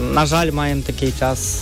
на жаль, маємо такий час.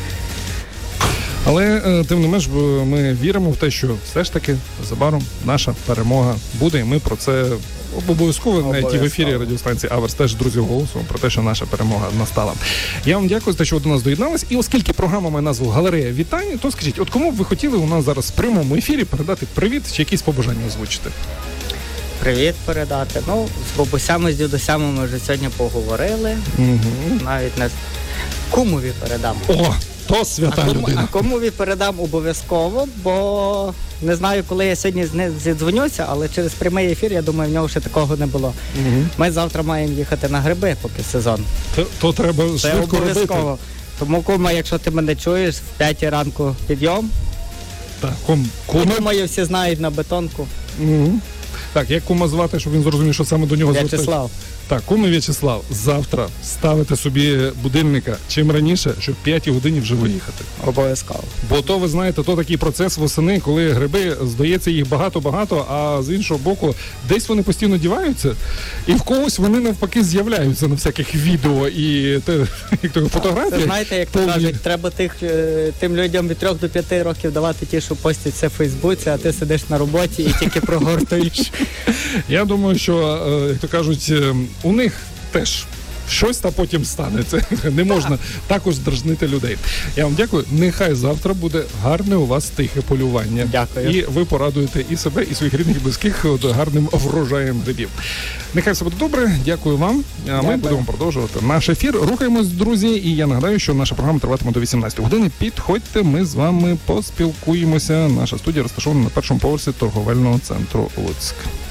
Але, тим не менш, ми віримо в те, що все ж таки незабаром наша перемога буде, і ми про це обов'язково навіть і в ефірі радіостанції «Аверс» теж, друзі, голосуємо про те, що наша перемога настала. Я вам дякую за те, що ви до нас доєднались. І оскільки програма має назву «Галерея вітань», то скажіть, от кому б ви хотіли у нас зараз в прямому ефірі передати привіт чи якісь побажання озвучити? Привіт передати. Ну, з бабусями, з дідусями ми вже сьогодні поговорили. Навіть не кумові передам. О, то свята людина. А кумові передам обов'язково, бо не знаю, коли я сьогодні з ним зідзвонюся, але через прямий ефір, я думаю, в нього ще такого не було. Ми завтра маємо їхати на гриби, поки сезон. То треба швидко робити. Тому, кума, якщо ти мене чуєш, в 5 ранку підйом. Так, Думаю, всі знають на бетонку. Так, як кума звати, щоб він зрозумів, що саме до нього звертається? В'ячеслав. Так, куми В'ячеслав, завтра ставите собі будильника чим раніше, щоб в 5 годині вже виїхати. Обов'язково. Бо то, ви знаєте, то такий процес восени, коли гриби, здається, їх багато-багато, а з іншого боку, десь вони постійно діваються, і в когось вони навпаки з'являються на всяких відео і фотографіях. Це, знаєте, як то кажуть, треба тим людям від 3 до 5 років давати ті, що постять це в Фейсбуці, а ти сидиш на роботі і тільки прогортуєш. Я думаю, що, як то кажуть, у них теж щось та потім стане. Це не можна також дражнити людей. Я вам дякую. Нехай завтра буде гарне у вас тихе полювання. Дякую. І ви порадуєте і себе, і своїх рідних, і близьких гарним врожаєм грибів. Нехай все буде добре. Дякую вам. А ми будемо продовжувати наш ефір. Рухаємось, друзі. І я нагадаю, що наша програма триватиме до 18 години. Підходьте, ми з вами поспілкуємося. Наша студія розташована на першому поверсі торговельного центру Луцьк.